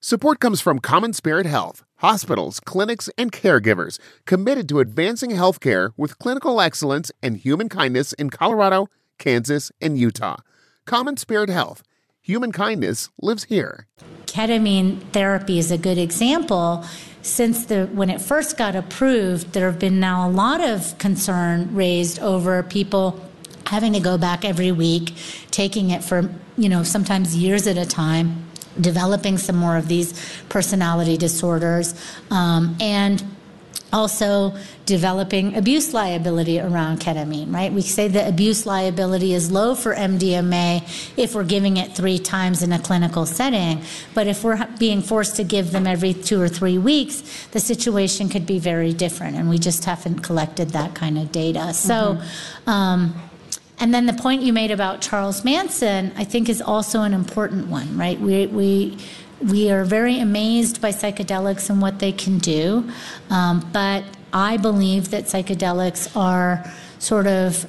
Support comes from Common Spirit Health, hospitals, clinics, and caregivers committed to advancing healthcare with clinical excellence and human kindness in Colorado, Kansas, and Utah. Common Spirit Health. Human kindness lives here. Ketamine therapy is a good example. Since when it first got approved, there have been now a lot of concern raised over people having to go back every week, taking it for, sometimes years at a time, developing some more of these personality disorders, and also developing abuse liability around ketamine, right? We say that abuse liability is low for MDMA if we're giving it 3 times in a clinical setting. But if we're being forced to give them every 2 or 3 weeks, the situation could be very different. And we just haven't collected that kind of data. So, and then the point you made about Charles Manson, I think, is also an important one, right? We are very amazed by psychedelics and what they can do, but I believe that psychedelics are sort of,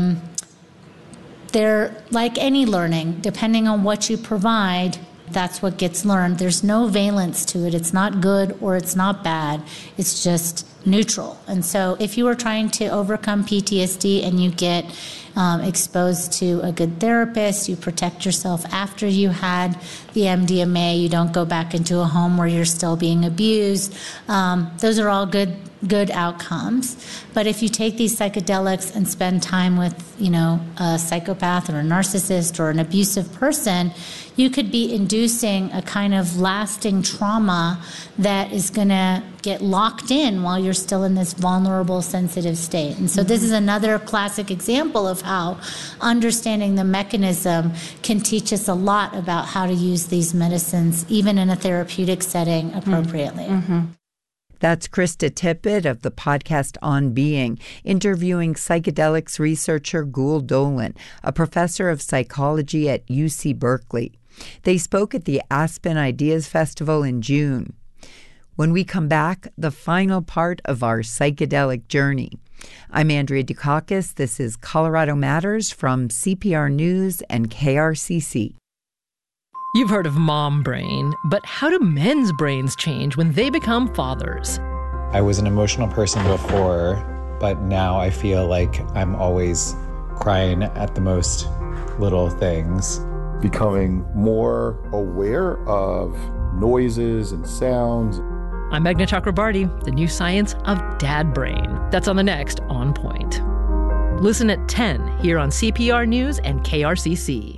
they're like any learning. Depending on what you provide, that's what gets learned. There's no valence to it. It's not good or it's not bad. It's just neutral. And so if you are trying to overcome PTSD and you get exposed to a good therapist, you protect yourself after you had the MDMA, you don't go back into a home where you're still being abused, those are all good outcomes. But if you take these psychedelics and spend time with, a psychopath or a narcissist or an abusive person, you could be inducing a kind of lasting trauma that is going to get locked in while you're still in this vulnerable, sensitive state. And so this is another classic example of how understanding the mechanism can teach us a lot about how to use these medicines, even in a therapeutic setting, appropriately. That's Krista Tippett of the podcast On Being, interviewing psychedelics researcher Gül Dölen, a professor of psychology at UC Berkeley. They spoke at the Aspen Ideas Festival in June. When we come back, the final part of our psychedelic journey. I'm Andrea Dukakis. This is Colorado Matters from CPR News and KRCC. You've heard of mom brain, but how do men's brains change when they become fathers? I was an emotional person before, but now I feel like I'm always crying at the most little things. Becoming more aware of noises and sounds. I'm Meghna Chakrabarty, the new science of dad brain. That's on the next On Point. Listen at 10 here on CPR News and KRCC.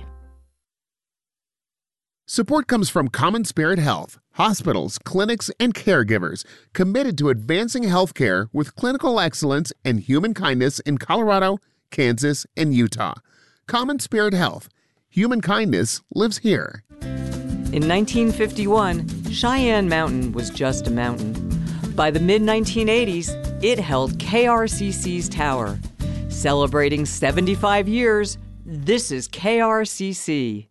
Support comes from Common Spirit Health, hospitals, clinics, and caregivers committed to advancing healthcare with clinical excellence and human kindness in Colorado, Kansas, and Utah. Common Spirit Health. Human kindness lives here. In 1951, Cheyenne Mountain was just a mountain. By the mid-1980s, it held KRCC's tower. Celebrating 75 years, this is KRCC.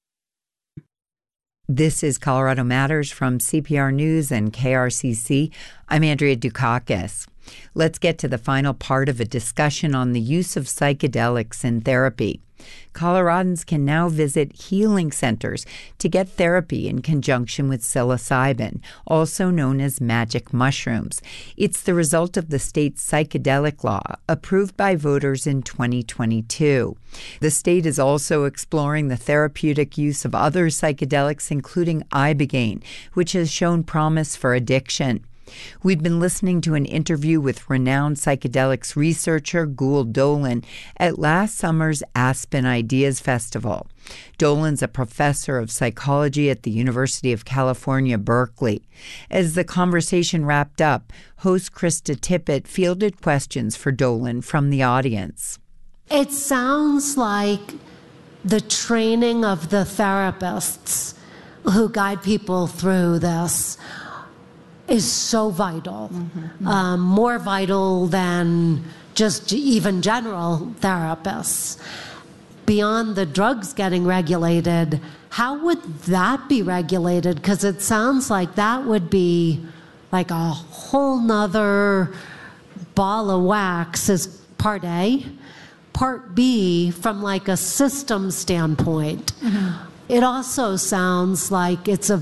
This is Colorado Matters from CPR News and KRCC. I'm Andrea Dukakis. Let's get to the final part of a discussion on the use of psychedelics in therapy. Coloradans can now visit healing centers to get therapy in conjunction with psilocybin, also known as magic mushrooms. It's the result of the state's psychedelic law, approved by voters in 2022. The state is also exploring the therapeutic use of other psychedelics, including ibogaine, which has shown promise for addiction. We've been listening to an interview with renowned psychedelics researcher Gül Dölen at last summer's Aspen Ideas Festival. Dölen's a professor of psychology at the University of California, Berkeley. As the conversation wrapped up, host Krista Tippett fielded questions for Dölen from the audience. It sounds like the training of the therapists who guide people through this is so vital, more vital than just even general therapists. Beyond the drugs getting regulated, how would that be regulated? Because it sounds like that would be like a whole nother ball of wax is part A. Part B, from like a system standpoint, it also sounds like it's a